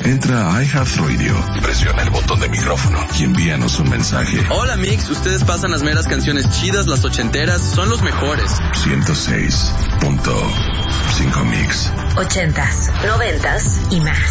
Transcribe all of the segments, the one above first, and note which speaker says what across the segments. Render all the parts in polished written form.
Speaker 1: Entra a iHeartRadio, presiona el botón de micrófono y envíanos un mensaje.
Speaker 2: Hola Mix, ustedes pasan las meras canciones chidas, las ochenteras, son los mejores.
Speaker 1: 106.5 Mix.
Speaker 3: 80s, 90s y más.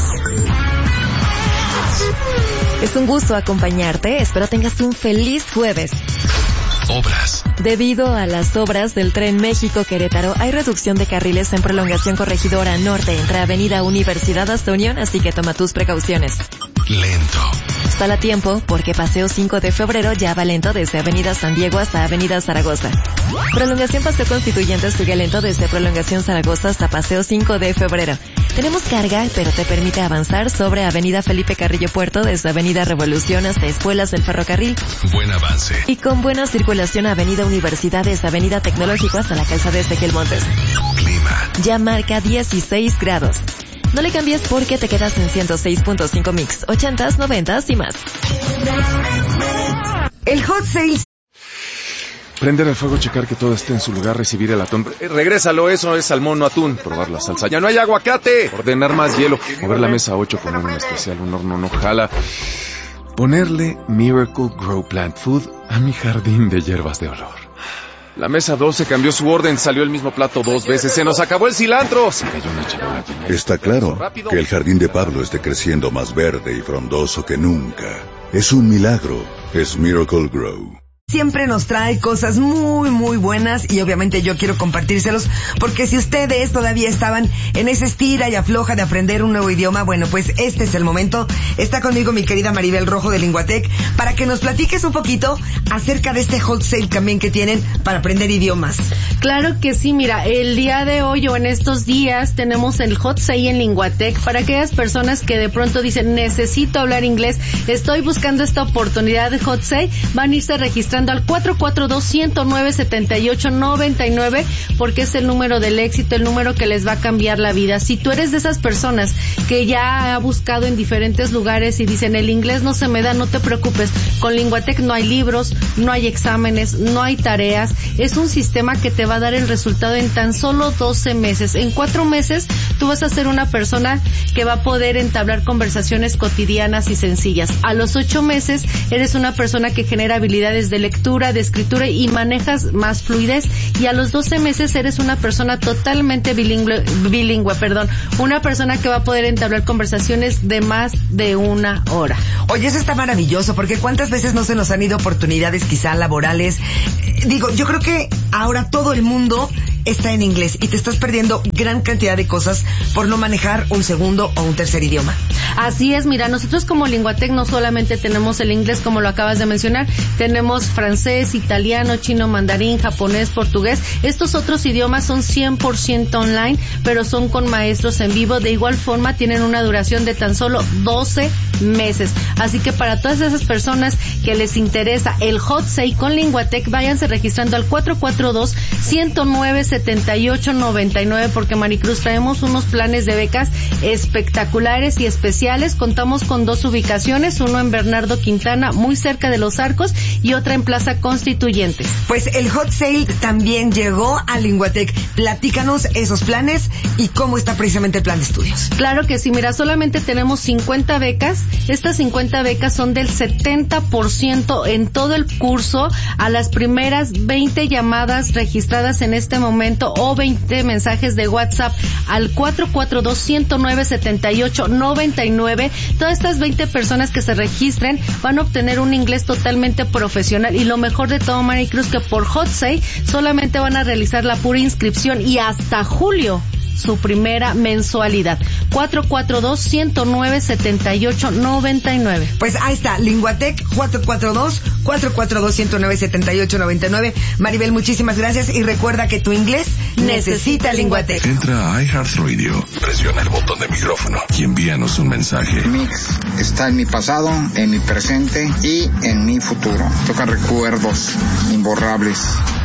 Speaker 4: Es un gusto acompañarte, espero tengas un feliz jueves.
Speaker 1: Obras.
Speaker 4: Debido a las obras del Tren México-Querétaro, hay reducción de carriles en prolongación Corregidora Norte entre Avenida Universidad hasta Unión, así que toma tus precauciones.
Speaker 1: Lento.
Speaker 4: Sal a tiempo porque Paseo 5 de Febrero ya va lento desde Avenida San Diego hasta Avenida Zaragoza. Prolongación Paseo Constituyentes sigue lento desde Prolongación Zaragoza hasta Paseo 5 de Febrero. Tenemos carga, pero te permite avanzar sobre Avenida Felipe Carrillo Puerto desde Avenida Revolución hasta Espuelas del Ferrocarril.
Speaker 1: Buen avance.
Speaker 4: Y con buena circulación Avenida Universidad desde Avenida Tecnológico hasta la calzada de Gelmontes.
Speaker 1: Clima.
Speaker 4: Ya marca 16 grados. No le cambies porque te quedas en 106.5 Mix, 80s, 90s y más.
Speaker 5: El hot sale.
Speaker 6: Prender el fuego, checar que todo esté en su lugar, recibir el atún. Regrésalo, eso es salmón, no atún. Probar la salsa. ¡Ya no hay aguacate! Ordenar más hielo. Mover la mesa 8, poner un especial, un horno no jala. Ponerle Miracle Grow Plant Food a mi jardín de hierbas de olor. La mesa 12 cambió su orden, salió el mismo plato 2 veces. ¡Se nos acabó el cilantro! Se cayó una charola.
Speaker 7: Está claro que el jardín de Pablo esté creciendo más verde y frondoso que nunca. Es un milagro. Es Miracle Grow.
Speaker 5: Siempre nos trae cosas muy, muy buenas y obviamente yo quiero compartírselos porque si ustedes todavía estaban en esa estira y afloja de aprender un nuevo idioma, bueno, pues este es el momento. Está conmigo mi querida Maribel Rojo de Linguatec para que nos platiques un poquito acerca de este hot sale también que tienen para aprender idiomas.
Speaker 8: Claro que sí, mira, el día de hoy o en estos días tenemos el hot sale en Linguatec para aquellas personas que de pronto dicen necesito hablar inglés, estoy buscando esta oportunidad de hot sale, van a irse registrando al 442-109-7899 porque es el número del éxito, el número que les va a cambiar la vida. Si tú eres de esas personas que ya ha buscado en diferentes lugares y dicen el inglés no se me da, no te preocupes, con Linguatec no hay libros, no hay exámenes, no hay tareas, es un sistema que te va a dar el resultado en tan solo 12 meses. En 4 meses tú vas a ser una persona que va a poder entablar conversaciones cotidianas y sencillas. A los 8 meses eres una persona que genera habilidades de lectura, de escritura y manejas más fluidez, y a los 12 meses eres una persona totalmente bilingüe, una persona que va a poder entablar conversaciones de más de 1 hora.
Speaker 5: Oye, eso está maravilloso, porque cuántas veces no se nos han ido oportunidades quizá laborales. Digo, yo creo que ahora todo el mundo está en inglés y te estás perdiendo gran cantidad de cosas por no manejar un segundo o un tercer idioma.
Speaker 8: Así es, mira, nosotros como Linguatec no solamente tenemos el inglés como lo acabas de mencionar, tenemos francés, italiano, chino, mandarín, japonés, portugués. Estos otros idiomas son 100% online, pero son con maestros en vivo. De igual forma tienen una duración de tan solo 12 meses. Así que para todas esas personas que les interesa el hot sale con Linguatec, váyanse registrando al 442-109-7899 porque Maricruz traemos unos planes de becas espectaculares y especiales. Contamos con 2 ubicaciones, uno en Bernardo Quintana, muy cerca de Los Arcos, y otra en Plaza Constituyentes.
Speaker 5: Pues el hot sale también llegó a Linguatec. Platícanos esos planes y cómo está precisamente el plan de estudios.
Speaker 8: Claro que sí, mira, solamente tenemos 50 becas. Estas 50 becas son del 70% en todo el curso a las primeras 20 llamadas registradas en este momento o 20 mensajes de WhatsApp al 442-109-7899. Todas estas 20 personas que se registren van a obtener un inglés totalmente profesional, y lo mejor de todo, Maricruz, que por hot sale solamente van a realizar la pura inscripción y hasta julio su primera mensualidad. 442-109-7899.
Speaker 5: Pues ahí está, Linguatec, 442-109-7899. Maribel, muchísimas gracias y recuerda que tu inglés necesita Linguatec.
Speaker 1: Entra a iHeartRadio, presiona el botón de micrófono y envíanos un mensaje.
Speaker 9: Mix está en mi pasado, en mi presente y en mi futuro. Toca recuerdos imborrables.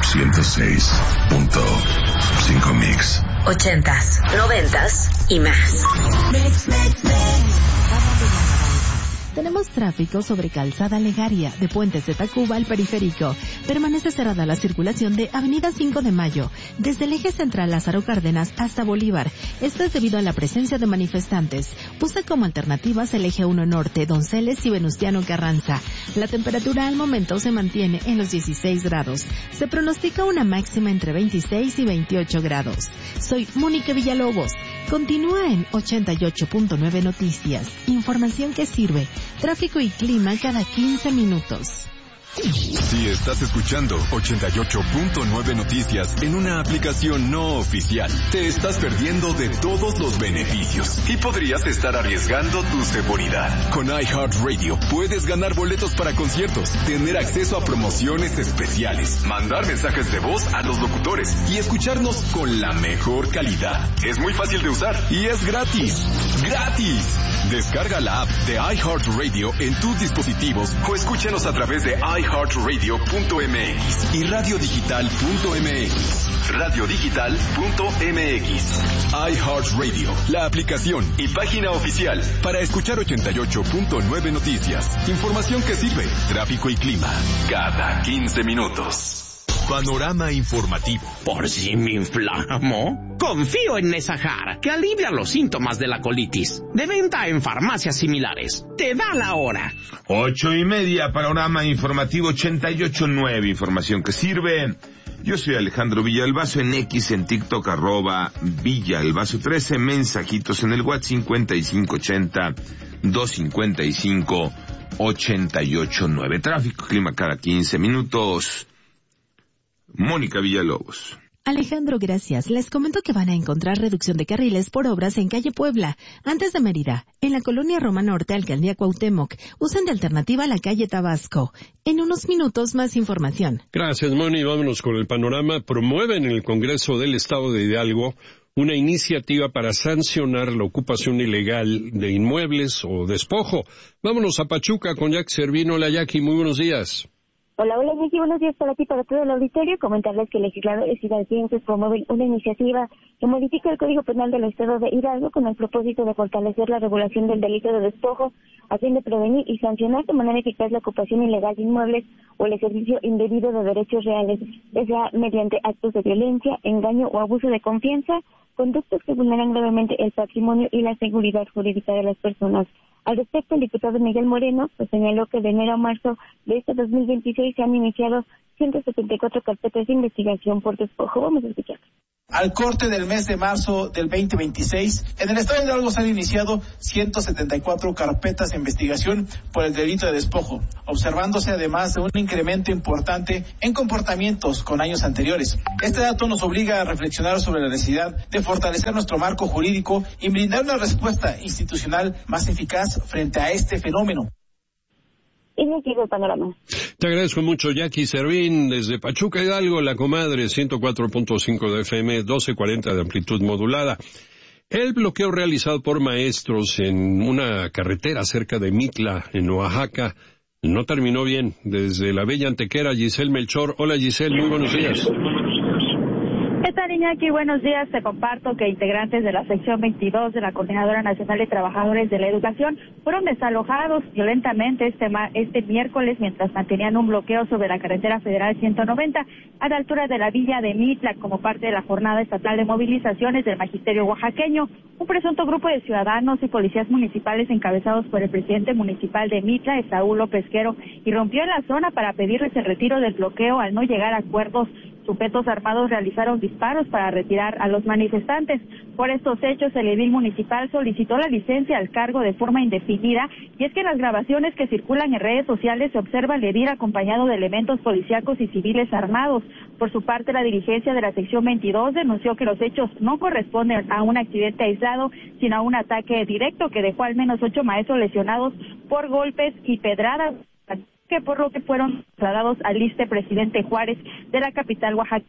Speaker 1: 106.5 Mix.
Speaker 3: 80s, 90s y más.
Speaker 4: Tenemos
Speaker 10: tráfico sobre Calzada Legaria, de Puentes de Tacuba al Periférico. Permanece cerrada la circulación de Avenida 5 de Mayo, desde el eje central Lázaro Cárdenas hasta Bolívar. Esto es debido a la presencia de manifestantes. Usa como alternativas el eje 1 Norte, Donceles y Venustiano Carranza. La temperatura al momento se mantiene en los 16 grados. Se pronostica una máxima entre 26 y 28 grados. Soy Mónica Villalobos. Continúa en 88.9 Noticias. Información que sirve. Tráfico y clima cada 15 minutos.
Speaker 11: Si estás escuchando 88.9 Noticias en una aplicación no oficial, te estás perdiendo de todos los beneficios y podrías estar arriesgando tu seguridad. Con iHeartRadio puedes ganar boletos para conciertos, tener acceso a promociones especiales, mandar mensajes de voz a los locutores y escucharnos con la mejor calidad. Es muy fácil de usar y es gratis. ¡Gratis! Descarga la app de iHeartRadio en tus dispositivos o escúchanos a través de iHeartRadio.mx y radiodigital.mx. Radiodigital.mx. iHeartRadio, la aplicación y página oficial para escuchar 88.9 Noticias. Información que sirve. Tráfico y clima cada 15 minutos. Panorama informativo.
Speaker 12: ¿Por si me inflamo? Confío en Nesahar, que alivia los síntomas de la colitis. De venta en farmacias similares. Te da la hora.
Speaker 13: 8:30, panorama informativo 88.9, información que sirve. Yo soy Alejandro Villalbazo en X, en TikTok, @Villalbazo13, mensajitos en el WhatsApp 5580-255-889. Tráfico, clima cada 15 minutos. Mónica Villalobos.
Speaker 10: Alejandro, gracias. Les comento que van a encontrar reducción de carriles por obras en calle Puebla, antes de Mérida, en la colonia Roma Norte, Alcaldía Cuauhtémoc. Usen de alternativa la calle Tabasco. En unos minutos más información.
Speaker 14: Gracias, Moni. Vámonos con el panorama. Promueven en el Congreso del Estado de Hidalgo una iniciativa para sancionar la ocupación ilegal de inmuebles o despojo. Vámonos a Pachuca con Jackie Servino. Hola, Jackie, muy buenos días.
Speaker 15: Hola, Jackie, buenos días para ti, para todo el auditorio. Comentarles que legisladores hidalguenses promueven una iniciativa que modifica el Código Penal del Estado de Hidalgo con el propósito de fortalecer la regulación del delito de despojo, a fin de prevenir y sancionar de manera eficaz la ocupación ilegal de inmuebles o el ejercicio indebido de derechos reales, ya sea mediante actos de violencia, engaño o abuso de confianza, conductas que vulneran gravemente el patrimonio y la seguridad jurídica de las personas. Al respecto, el diputado Miguel Moreno señaló que de enero a marzo de este 2026 se han iniciado 174 carpetas de investigación por despojo. Vamos a escuchar.
Speaker 16: Al corte del mes de marzo del 2026, en el estado de Hidalgo se han iniciado 174 carpetas de investigación por el delito de despojo, observándose además de un incremento importante en comportamientos con años anteriores. Este dato nos obliga a reflexionar sobre la necesidad de fortalecer nuestro marco jurídico y brindar una respuesta institucional más eficaz frente a este fenómeno.
Speaker 15: Y me quedo el panorama.
Speaker 14: Te agradezco mucho, Jackie Servín, desde Pachuca Hidalgo, la comadre, 104.5 de FM, 1240 de amplitud modulada. El bloqueo realizado por maestros en una carretera cerca de Mitla, en Oaxaca, no terminó bien. Desde la bella Antequera, Giselle Melchor. Hola, Giselle, muy buenos días.
Speaker 17: ¿Qué tal, Iñaki? Buenos días. Te comparto que integrantes de la sección 22 de la Coordinadora Nacional de Trabajadores de la Educación fueron desalojados violentamente este miércoles mientras mantenían un bloqueo sobre la carretera federal 190 a la altura de la villa de Mitla como parte de la jornada estatal de movilizaciones del magisterio oaxaqueño. Un presunto grupo de ciudadanos y policías municipales encabezados por el presidente municipal de Mitla, Esaú López Quero, irrumpió en la zona para pedirles el retiro del bloqueo. Al no llegar a acuerdos, sujetos armados realizaron disparos para retirar a los manifestantes. Por estos hechos, el edil municipal solicitó la licencia al cargo de forma indefinida, y es que en las grabaciones que circulan en redes sociales se observa al edil acompañado de elementos policíacos y civiles armados. Por su parte, la dirigencia de la sección 22 denunció que los hechos no corresponden a un accidente aislado, sino a un ataque directo que dejó al menos 8 maestros lesionados por golpes y pedradas, que por lo que fueron trasladados al ISSSTE Presidente Juárez de la capital Oaxaca.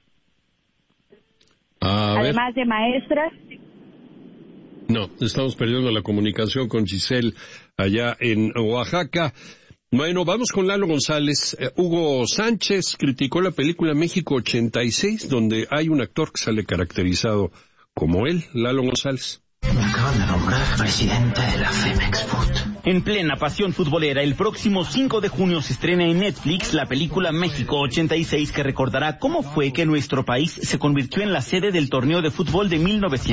Speaker 17: Además de maestras.
Speaker 14: No, estamos perdiendo la comunicación con Giselle allá en Oaxaca. Bueno, vamos con Lalo González. Hugo Sánchez criticó la película México 86, donde hay un actor que sale caracterizado como él, Lalo González.
Speaker 18: Me acaban de nombrar presidente de la Femex Food. En plena pasión futbolera, el próximo 5 de junio se estrena en Netflix la película México 86, que recordará cómo fue que nuestro país se convirtió en la sede del torneo de fútbol de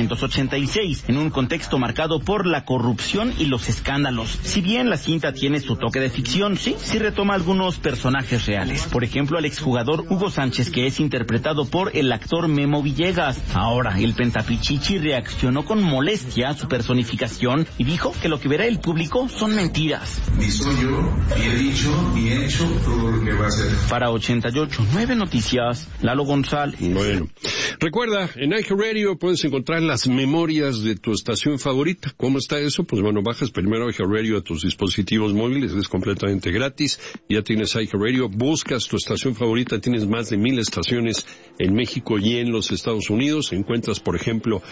Speaker 18: 1986, en un contexto marcado por la corrupción y los escándalos. Si bien la cinta tiene su toque de ficción, sí retoma algunos personajes reales. Por ejemplo, al exjugador Hugo Sánchez, que es interpretado por el actor Memo Villegas. Ahora, el Pentapichichi reaccionó con molestia a su personificación y dijo que lo que verá el público son mentiras.
Speaker 19: Ni soy yo, ni he dicho, ni he hecho todo lo que va a hacer.
Speaker 18: Para 88.9 Noticias, Lalo González.
Speaker 14: Bueno, recuerda, en iHeartRadio puedes encontrar las memorias de tu estación favorita. ¿Cómo está eso? Pues bueno, bajas primero iHeartRadio a tus dispositivos móviles, es completamente gratis. Ya tienes iHeartRadio, buscas tu estación favorita, tienes más de 1,000 estaciones en México y en los Estados Unidos. Encuentras, por ejemplo,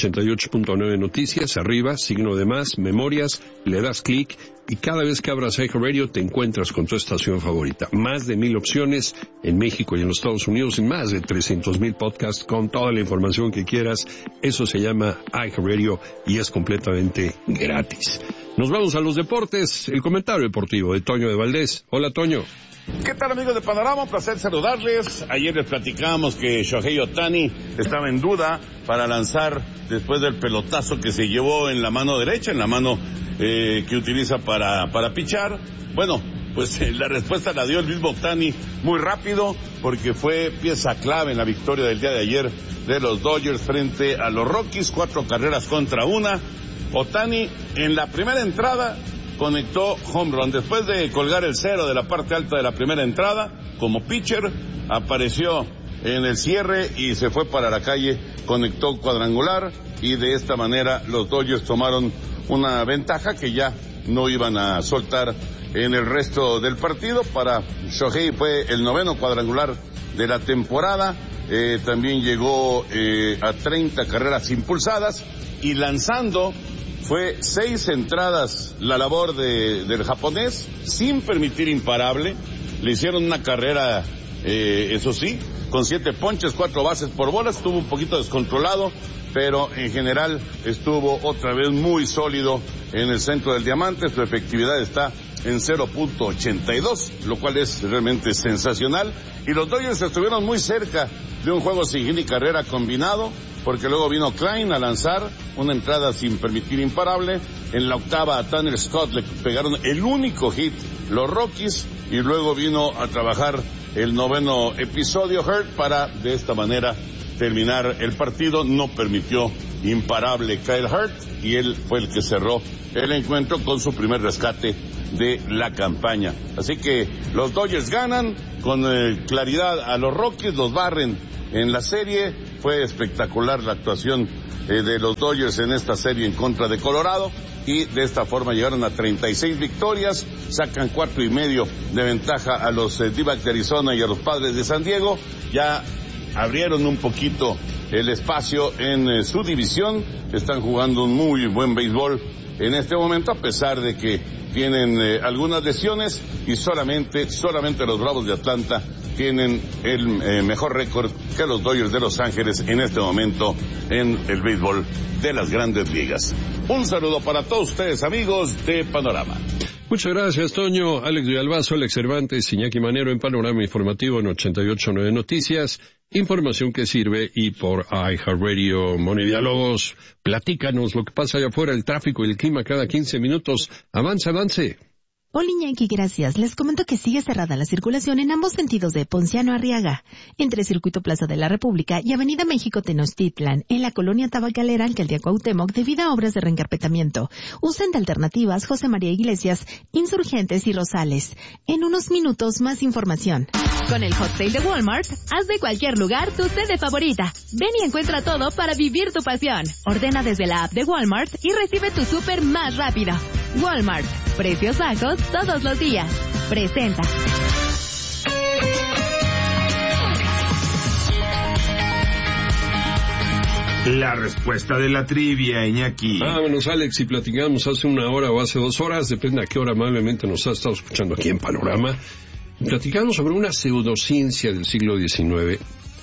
Speaker 14: 88.9 Noticias, arriba, signo de más, memorias, le das clic y cada vez que abras iHeartRadio te encuentras con tu estación favorita. Más de 1,000 opciones en México y en los Estados Unidos y más de 300,000 podcasts con toda la información que quieras. Eso se llama iHeartRadio y es completamente gratis. Nos vamos a los deportes, el comentario deportivo de Toño de Valdés. Hola, Toño.
Speaker 20: ¿Qué tal, amigos de Panorama? Un placer saludarles. Ayer les platicábamos que Shohei Ohtani estaba en duda para lanzar después del pelotazo que se llevó en la mano derecha, en la mano que utiliza para pichar. Bueno, pues la respuesta la dio el mismo Ohtani muy rápido, porque fue pieza clave en la victoria del día de ayer de los Dodgers frente a los Rockies, 4 carreras contra 1. Ohtani en la primera entrada conectó home run. Después de colgar el 0 de la parte alta de la primera entrada, como pitcher, apareció en el cierre y se fue para la calle, conectó cuadrangular y de esta manera los Dodgers tomaron una ventaja que ya no iban a soltar en el resto del partido. Para Shohei fue el 9º cuadrangular de la temporada, también llegó a 30 carreras impulsadas y lanzando fue 6 entradas la labor del japonés, sin permitir imparable. Le hicieron una carrera, eso sí, con 7 ponches, 4 bases por bolas. Estuvo un poquito descontrolado, pero en general estuvo otra vez muy sólido en el centro del diamante. Su efectividad está en 0.82, lo cual es realmente sensacional. Y los Dodgers estuvieron muy cerca de un juego sin hit ni carrera combinado, porque luego vino Klein a lanzar una entrada sin permitir imparable. En la octava a Tanner Scott le pegaron el único hit los Rockies, y luego vino a trabajar el 9º episodio Hurt para de esta manera terminar el partido. No permitió imparable Kyle Hurt y él fue el que cerró el encuentro con su primer rescate de la campaña. Así que los Dodgers ganan con claridad a los Rockies, los barren en la serie. Fue espectacular la actuación de los Dodgers en esta serie en contra de Colorado, y de esta forma llegaron a 36 victorias, sacan 4.5 de ventaja a los D-backs de Arizona y a los Padres de San Diego. Ya abrieron un poquito el espacio en su división, están jugando un muy buen béisbol en este momento, a pesar de que tienen algunas lesiones, y solamente los Bravos de Atlanta tienen el mejor récord que los Dodgers de Los Ángeles en este momento en el béisbol de las Grandes Ligas. Un saludo para todos ustedes, amigos de Panorama.
Speaker 14: Muchas gracias, Toño. Alex Villalbazo, Alex Cervantes, Iñaki Manero en Panorama Informativo en 88.9 Noticias. Información que sirve, y por iHeartRadio. Moni Diálogos, platícanos lo que pasa allá afuera, el tráfico y el clima cada 15 minutos. Avance.
Speaker 10: Hola, Iñaki, gracias. Les comento que sigue cerrada la circulación en ambos sentidos de Ponciano Arriaga, entre Circuito Plaza de la República y Avenida México Tenochtitlan, en la colonia Tabacalera, Alcaldía Cuauhtémoc, debido a obras de reencarpetamiento. Usen de alternativas José María Iglesias, Insurgentes y Rosales. En unos minutos, más información.
Speaker 21: Con el Hot Sale de Walmart, haz de cualquier lugar tu sede favorita. Ven y encuentra todo para vivir tu pasión. Ordena desde la app de Walmart y recibe tu súper más rápido. Walmart. Precios bajos todos los días. Presenta.
Speaker 13: La respuesta de la trivia, Iñaki.
Speaker 14: Vámonos, Alex, y platicamos hace 1 hora o hace 2 horas, depende a qué hora amablemente nos ha estado escuchando aquí en Panorama. Platicamos sobre una pseudociencia del siglo XIX.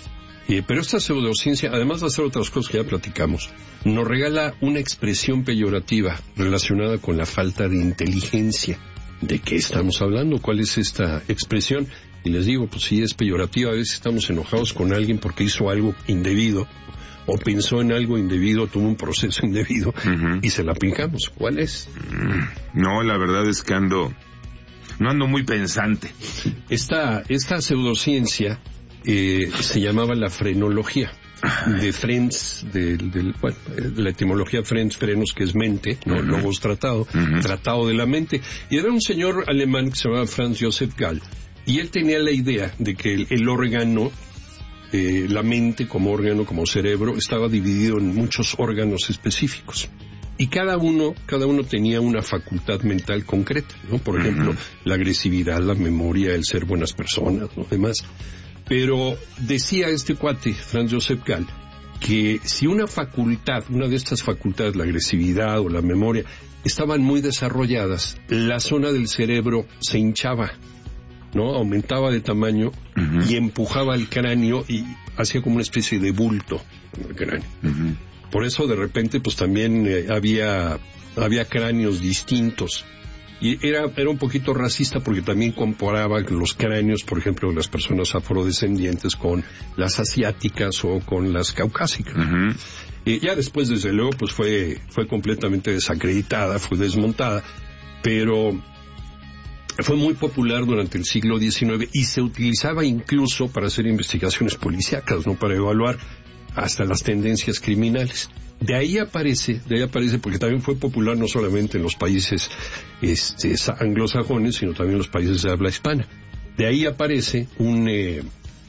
Speaker 14: Pero esta pseudociencia, además de hacer otras cosas que ya platicamos, nos regala una expresión peyorativa relacionada con la falta de inteligencia. ¿De qué estamos hablando? ¿Cuál es esta expresión? Y les digo, pues sí es peyorativa. A veces estamos enojados con alguien porque hizo algo indebido, o pensó en algo indebido, tuvo un proceso indebido, y se la aplicamos. ¿Cuál es?
Speaker 13: No, la verdad es que no ando muy pensante.
Speaker 14: Esta pseudociencia se llamaba la frenología. De Frenz, la etimología Frenz, frenos, que es mente, ¿no? Logos tratado, tratado de la mente. Y era un señor alemán que se llamaba Franz Joseph Gall. Y él tenía la idea de que el órgano, la mente como órgano, como cerebro, estaba dividido en muchos órganos específicos. Y cada uno tenía una facultad mental concreta, ¿no? Por ejemplo, la agresividad, la memoria, el ser buenas personas, ¿no? Demás. Pero decía este cuate, Franz Joseph Gall, que si una de estas facultades, la agresividad o la memoria, estaban muy desarrolladas, la zona del cerebro se hinchaba, ¿no? Aumentaba de tamaño y empujaba el cráneo y hacía como una especie de bulto en el cráneo. Por eso de repente pues también había cráneos distintos. Y era un poquito racista porque también comparaba los cráneos, por ejemplo, de las personas afrodescendientes con las asiáticas o con las caucásicas. Y ya después, desde luego, pues fue completamente desacreditada, fue desmontada, pero fue muy popular durante el siglo XIX y se utilizaba incluso para hacer investigaciones policíacas, ¿no? Para evaluar hasta las tendencias criminales. De ahí aparece porque también fue popular no solamente en los países anglosajones, sino también en los países de habla hispana. De ahí aparece una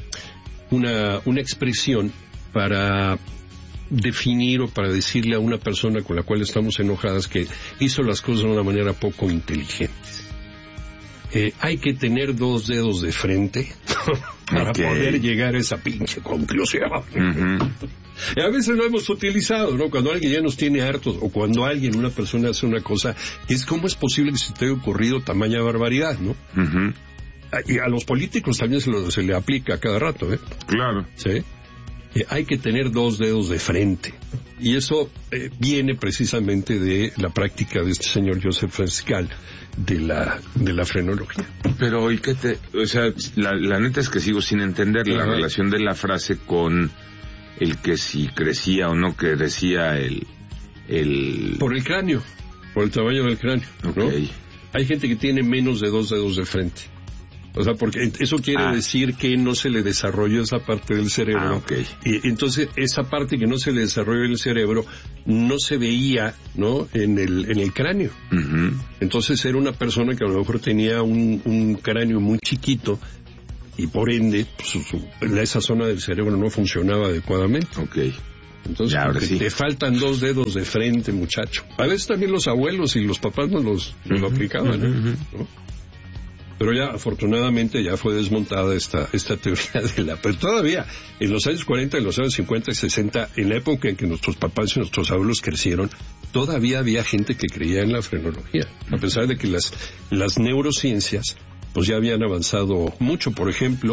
Speaker 14: expresión para definir o para decirle a una persona con la cual estamos enojadas que hizo las cosas de una manera poco inteligente. Hay que tener 2 dedos de frente para poder llegar a esa pinche conclusión. Y a veces lo hemos utilizado, ¿no? Cuando alguien ya nos tiene hartos, o cuando una persona hace una cosa, ¿cómo es posible que se te haya ocurrido tamaña barbaridad, no? Y a los políticos también se le aplica a cada rato, ¿eh? Claro. ¿Sí? Hay que tener 2 dedos de frente. Y eso viene precisamente de la práctica de este señor Joseph Franz Gall, de la frenología.
Speaker 13: Pero, la neta es que sigo sin entender la relación de la frase con el que si crecía o no crecía
Speaker 14: Por el cráneo, por el tamaño del cráneo, ¿no? Hay gente que tiene menos de 2 dedos de frente. O sea, porque eso quiere decir que no se le desarrolló esa parte del cerebro. Y entonces esa parte que no se le desarrolló en el cerebro no se veía, ¿no? En el cráneo. Entonces era una persona que a lo mejor tenía un cráneo muy chiquito y por ende pues, esa zona del cerebro no funcionaba adecuadamente. Entonces te faltan 2 dedos de frente, muchacho. A veces también los abuelos y los papás nos lo aplicaban, ¿no? Pero ya, afortunadamente, ya fue desmontada esta teoría pero todavía, en los años 40, en los años 50 y 60, en la época en que nuestros papás y nuestros abuelos crecieron, todavía había gente que creía en la frenología, a pesar de que las neurociencias, pues ya habían avanzado mucho. Por ejemplo,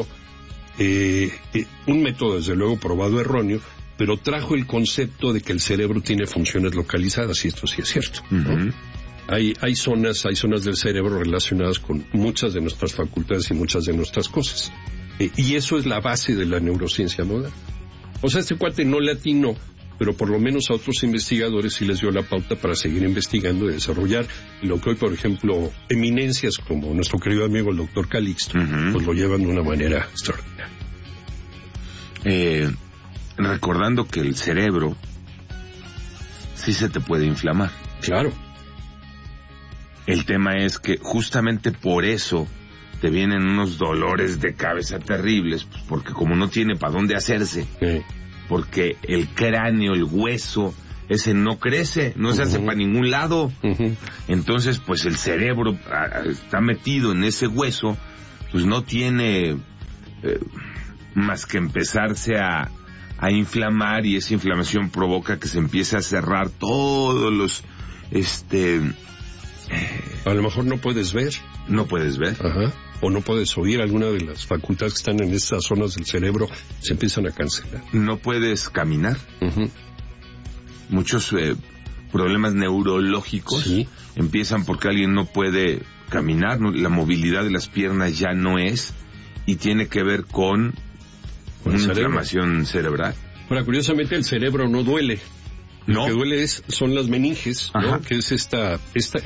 Speaker 14: un método, desde luego, probado erróneo, pero trajo el concepto de que el cerebro tiene funciones localizadas, y esto sí es cierto, ¿no? Hay zonas del cerebro relacionadas con muchas de nuestras facultades y muchas de nuestras cosas. Y eso es la base de la neurociencia moderna. O sea, este cuate no le atinó, pero por lo menos a otros investigadores sí les dio la pauta para seguir investigando y desarrollar lo que hoy, por ejemplo, eminencias como nuestro querido amigo el doctor Calixto, pues lo llevan de una manera extraordinaria.
Speaker 13: Recordando que el cerebro sí se te puede inflamar.
Speaker 14: Claro.
Speaker 13: El tema es que justamente por eso te vienen unos dolores de cabeza terribles, pues porque como no tiene para dónde hacerse, porque el cráneo, el hueso, ese no crece, no se hace para ningún lado, entonces pues el cerebro está metido en ese hueso, pues no tiene más que empezarse a inflamar, y esa inflamación provoca que se empiece a cerrar todos los
Speaker 14: A lo mejor no puedes ver.
Speaker 13: No puedes ver.
Speaker 14: Ajá. O no puedes oír. Alguna de las facultades que están en estas zonas del cerebro se empiezan a cancelar.
Speaker 13: No puedes caminar.
Speaker 14: Uh-huh.
Speaker 13: Muchos problemas neurológicos empiezan porque alguien no puede caminar, ¿no? La movilidad de las piernas ya no es, y tiene que ver con una inflamación cerebral.
Speaker 14: Ahora, curiosamente, el cerebro no duele.
Speaker 13: No.
Speaker 14: Lo que duele son las meninges, ¿no? Que es estas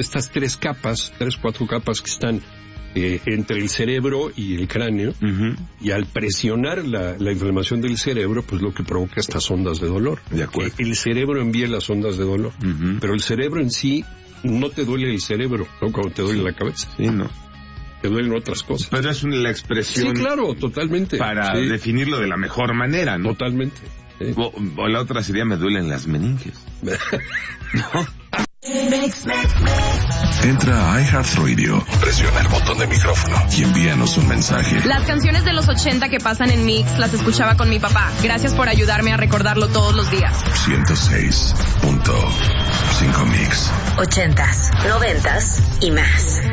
Speaker 14: 4 capas que están entre el cerebro y el cráneo, y al presionar la inflamación del cerebro, pues lo que provoca estas ondas de dolor.
Speaker 13: De acuerdo.
Speaker 14: El cerebro envía las ondas de dolor, pero el cerebro en sí no te duele el cerebro, ¿no? Cuando te duele la cabeza.
Speaker 13: Sí, no.
Speaker 14: Te duelen otras cosas.
Speaker 13: Pero es la expresión.
Speaker 14: Sí, claro, totalmente.
Speaker 13: Para definirlo de la mejor manera, ¿no?
Speaker 14: Totalmente. Sí.
Speaker 13: O la otra sería me duelen las meninges. ¿No?
Speaker 1: Entra a iHeartRadio, presiona el botón de micrófono y envíanos un mensaje.
Speaker 2: Las canciones de los 80 que pasan en Mix las escuchaba con mi papá. Gracias por ayudarme a recordarlo todos los días.
Speaker 1: 106.5 Mix.
Speaker 3: 80s, 90s y más.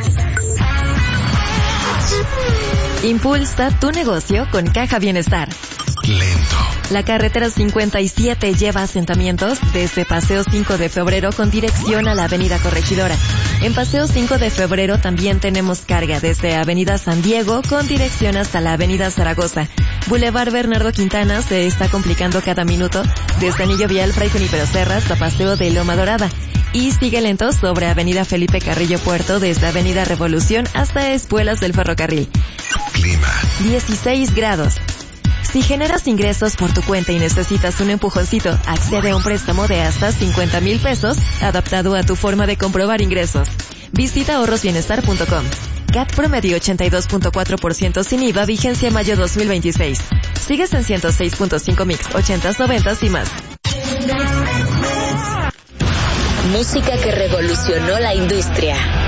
Speaker 4: Impulsa tu negocio con Caja Bienestar.
Speaker 1: Lento.
Speaker 4: La carretera 57 lleva asentamientos desde Paseo 5 de Febrero con dirección a la Avenida Corregidora. En Paseo 5 de Febrero también tenemos carga desde Avenida San Diego con dirección hasta la Avenida Zaragoza. Boulevard Bernardo Quintana se está complicando cada minuto desde Anillo Vial Fray Junípero Serra hasta Paseo de Loma Dorada. Y sigue lento sobre Avenida Felipe Carrillo Puerto desde Avenida Revolución hasta Espuelas del Ferrocarril.
Speaker 1: Clima.
Speaker 4: 16 grados. Si generas ingresos por tu cuenta y necesitas un empujoncito, accede a un préstamo de hasta 50,000 pesos adaptado a tu forma de comprobar ingresos. Visita ahorrosbienestar.com. CAT promedio 82.4% sin IVA, vigencia mayo 2026. Sigues en 106.5 Mix, 80s, 90s y más.
Speaker 3: Música que revolucionó la industria.